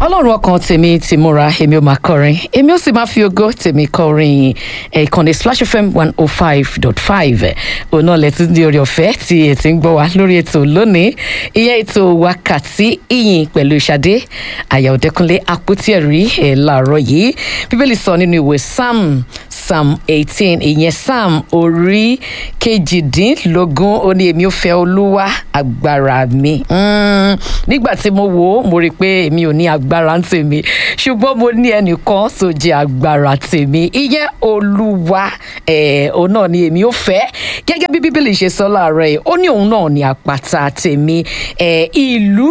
ọlọ́run ọkàn tèmi ti múra èmi ò máa kọrin èmi ò sì máa fi ògo tèmi kọrin ìkànnì Splash FM 105.5 òun náà lẹ́tí ní orí ọ̀fẹ́ tí ẹ ti ń gbọ́ wá lórí ètò lónìí ìyẹn ètò wákàtí ìyìn pẹ̀lú Ṣadé Àyà Ọ̀dẹ́kúnlé àpótí ẹ̀rí láàárọ̀ yìí bíbélì sọ nínú ìwé Psalm 18 ìyẹn Psalm orí kejìdínlógún ó ní èmi ò fẹ́ Olúwa agbára mi nígbà tí mo wò ó mo rí i pé èmi ò ní agbára ń tèmi ṣùgbọ́n mo ní ẹnìkan tó jẹ́ agbára tèmi ìyẹn Olúwa òun náà ni èmi ò fẹ́ gẹ́gẹ́ bí bíbélì ṣe sọ láàárọ̀ yìí ó ní òun náà ní àpáta tèmi ìlú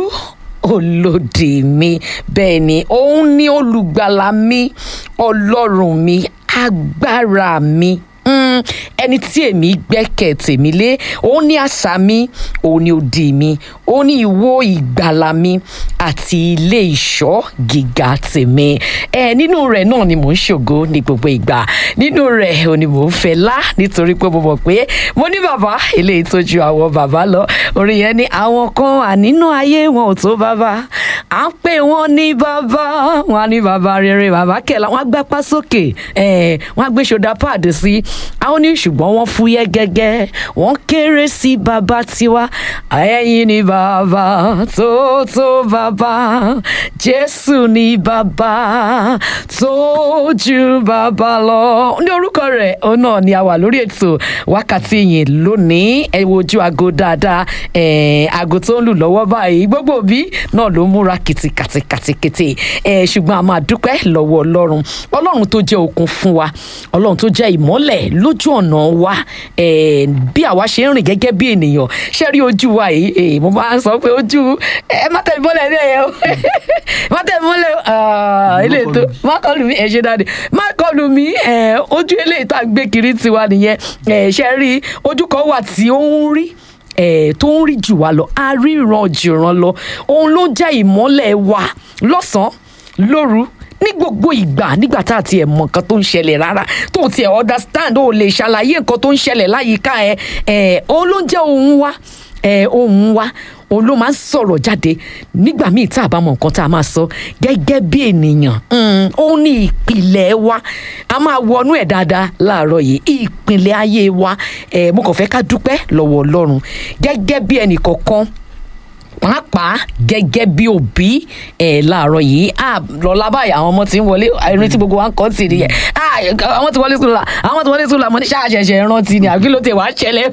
olódì mi bẹ́ẹ̀ ni òun ní olùgbàlà mi ọlọ́run mi agbára mi ẹni tí èmi gbẹ́kẹ̀ tèmi lé òun ní àṣà mi òun ní odi mi òun ní ìwó ìgbàlà mi àti ilé ìṣọ́ gíga tèmi nínú rẹ̀ náà ni mò ń ṣògo ní gbogbo ìgbà nínú rẹ̀ òun ni mò ń fẹlá nítorí pé mo mọ̀ pé mo ní bàbá eléyìí tó ju àwọn bàbá lọ orin yẹn ní àwọn kan ànínú ayé wọn ò tó bàbá à ń pè wọn ní bàbá wọn á ní bàbá rere bàbá kẹlà wọn á gbápá sókè wọn á gbé ṣòdà páàdì sí àwọn ní ṣùgbọ́n wọ́n fúyẹ́ gẹ́gẹ́ wọ́n kéré sí bàbá tiwa ẹ̀yin ni bàbá tó tó bàbá Jésù ni bàbá tó ju bàbá lọ ní orúkọ rẹ̀ òun náà ni a wà lórí ètò wákàtí ìyìn lónìí ẹ wojú aago dáadáa aago tó ń lù lọ́wọ́ báyìí gbogbo òbí náà ló múra kìtìkàtìkàtìkìtì ṣùgbọ́n a máa dúpẹ́ lọ́wọ́ Ọlọ́run tó jẹ́ okun fún wa Ọlọ́run tó jẹ́ ìmọ́lẹ̀ lójú ọ̀nà wa bí àwa ṣe ń rìn gẹ́gẹ́ bí ènìyàn ṣe rí ojú wa yìí mo máa ń sọ pé ojú má tẹ̀ mọ́lẹ̀ ní ẹ̀yẹ o má tẹ̀ mọ́lẹ̀ ilé ètò má kọlù mí ṣe dáadé má kọlù mí ojú eléyìí tá a gbé kiri tiwa nìyẹn ṣe rí ojú kan wà tí ó ń rí tó ń rí jù wá lọ a ríran jùran lọ òun ló jẹ́ ìmọ́lẹ̀ wa lọ́sàn-án lóru ní gbogbo ìgbà nígbà tá a tiẹ̀ mọ nǹkan tó ń ṣẹlẹ̀ rárá tó tiẹ̀ understand ó lè ṣàlàyé nǹkan tó ń ṣẹlẹ̀ láyìíká òun ló ń jẹ́ ohùn wa òun ló máa ń sọ̀rọ̀ jáde nígbà míì tá a bá mọ nǹkan tá a máa sọ gẹ́gẹ́ bí ènìyàn òun ní ìpìlẹ̀ wa a máa wọnú ẹ̀ dáadáa láàárọ̀ yìí ìpìlẹ̀ ayé wa mo kàn fẹ́ ká dúpẹ́ lọ́wọ́ Ọlọ́run gẹ́gẹ́ bí ẹnìkọ̀ọ̀kan pàápàá gẹ́gẹ́ bí òbí láàárọ̀ yìí lọ́la báyìí àwọn ọmọ tí ń wọlé ẹni tí gbogbo wa ń kọ́ sí nìyẹn àwọn tí wọlé sùúrù àmọ́ ní ṣáàṣẹ̀ṣẹ̀ rántí ni àbí ló tẹ̀ wá ṣẹlẹ̀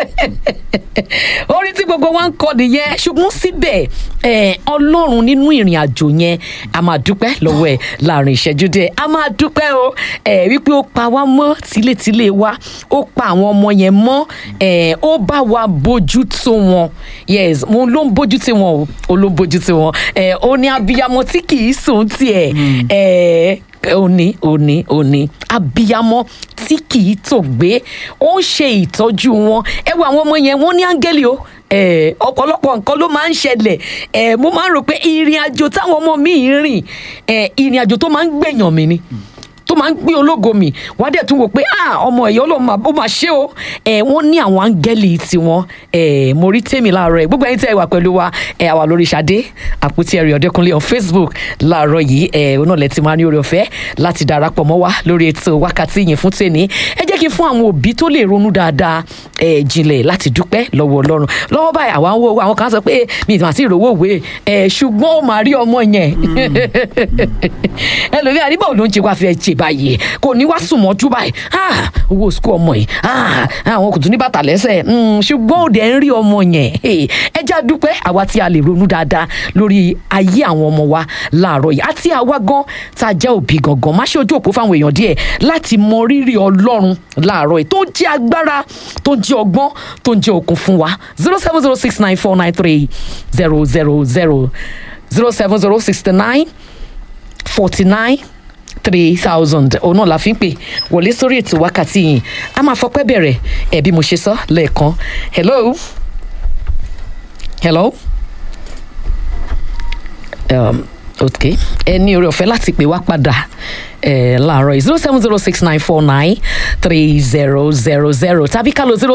orí tí gbogbo wa ń kọ́ nìyẹn ṣùgbọ́n síbẹ̀ Ọlọ́run nínú ìrìn àjò yẹn a máa dúpẹ́ lọ́wọ́ ẹ̀ láàrin ìṣẹ́jú díẹ̀ a máa dúpẹ́ o wípé ó pa wá mọ́ tílétílé wa ó pa àwọn ọmọ yẹn mọ́ ó bá wa bójú tó wọn yes mo ló ń bójú tí wọn ò ló ń bójú tí wọn ó ní abiyamọ tí kì í sùn tiẹ̀ òní abiyamọ tí kì í tò gbé ó ń ṣe ìtọ́jú wọn ẹ wo àwọn ọmọ yẹn wọ́n ní áńgẹ́lì o ọ̀pọ̀lọpọ̀ nǹkan ló máa ń ṣẹlẹ̀ mo máa ń rò pé ìrìn àjò táwọn ọmọ mi ń rìn ìrìn àjò tó máa ń gbèyàn mi ni tó máa ń gbé ológo mi wá dẹ̀ tún wò pé ọmọ ẹ̀yọ́ ló máa ṣe o wọ́n ní àwọn áńgẹ́lì tiwọn mo rí tèmi láàárọ̀ ẹ̀ gbogbo ẹ̀yin tẹ́ ẹ wà pẹ̀lú wa àwa lórí Ṣadé àpótí ẹ̀rí Ọ̀dẹ́kúnlé on Facebook láàárọ̀ yìí òun náà lẹ ti máa ní oore ọ̀fẹ́ láti darapọ̀ mọ́ wa lórí ètò wákàtí ìyìn fún tèmi ẹ jẹ́ kí n fún àwọn òbí tó lè ronú dáadáa jinlẹ̀ láti dúpẹ́ lọ́wọ́ Ọlọ́run lọ́wọ́ báyìí àwa ń wo àwọn kan sọ pé mi ìtàn àti ìrówó òwe ṣùgbọ́n ó máa rí ọmọ yẹn ẹlòmíràn nígbà wo ló ń jẹ wá fẹ́ jẹ báyìí kò ní wá sùn mọ́jú báyìí owó sukú ọmọ yìí àwọn kò tún ní bàtà lẹ́sẹ̀ ṣùgbọ́n òde ń rí ọmọ yẹn ẹ já dúpẹ́ àwa tí a lè ronú dáadáa lórí ayé àwọn ọmọ wa láàárọ̀ yìí àti àwa gan tá a jẹ́ òbí gangan má ṣe ojú òpó fáwọn èèyàn díẹ̀ láti mọ rírì Ọlọ́run láàárọ̀ yìí tó jẹ́ agbára tó jẹ́ ọgbọ́n tó jẹ́ okun fún wa 07069493000 07069493000 òun náà la fi ń pè wọlé sórí ètò wákàtí yìí a máa fọpẹ́ bẹ̀rẹ̀ bí mo ṣe sọ lẹ́ẹ̀kan hello ok ẹ ní oore ọ̀fẹ́ láti pè wá padà láàárọ̀ 07069493000 tàbí ká lọ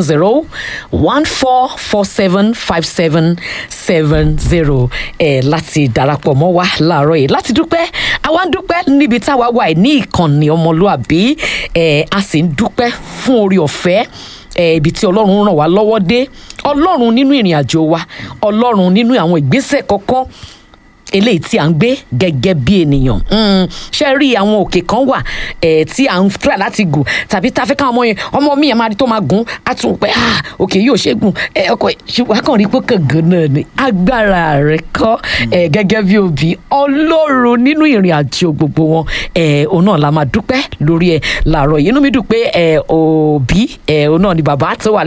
07014475770 láti darapọ̀ mọ́ wa láàárọ̀ yìí láti dúpẹ́ àwa ń dúpẹ́ níbi táwa wà ní ìkànnì ọmọlúàbí a sì ń dúpẹ́ fún orí ọ̀fẹ́ ibi tí ọlọ́run ràn wá lọ́wọ́ dé ọlọ́run nínú ìrìn àjò wa ọlọ́run nínú àwọn ìgbésẹ̀ kọ̀ọ̀kan eléyìí tí à ń gbé gẹ́gẹ́ bí ènìyàn ṣe rí àwọn òkè kan wà tí à ń fẹ́ láti gùn tàbí tá a fẹ́ káwọn ọmọ mi yẹn máa rí tó máa gùn á tún pẹ́ òkè yóò ṣe gùn ọkọ̀ ṣùgbọ́n a kàn rí pé kàngán náà ni agbára rẹ̀ kọ́ gẹ́gẹ́ bí òbí ọlọ́run nínú ìrìn àjò gbogbo wọn òun náà la máa dúpẹ́ lórí ẹ̀ láàárọ̀ yìí inú mi dùn pé òbí òun náà ni bàbá tó wà